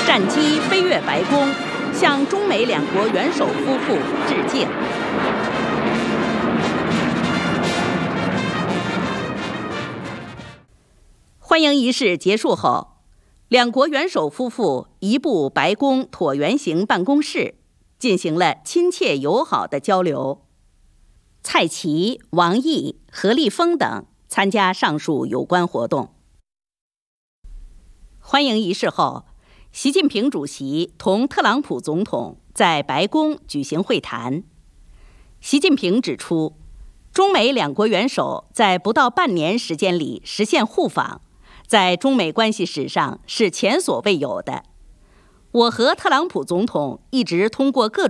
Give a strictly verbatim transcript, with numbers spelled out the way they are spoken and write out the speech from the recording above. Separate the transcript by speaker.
Speaker 1: 战机飞越白宫，向中美两国元首夫妇致敬。欢迎仪式结束后，两国元首夫妇移步白宫椭圆形办公室，进行了亲切友好的交流。蔡奇、王毅、何立峰等参加上述有关活动。欢迎仪式后，习近平主席同特朗普总统在白宫举行会谈。习近平指出，中美两国元首在不到半年时间里实现互访，在中美关系史上是前所未有的。我和特朗普总统一直通过各种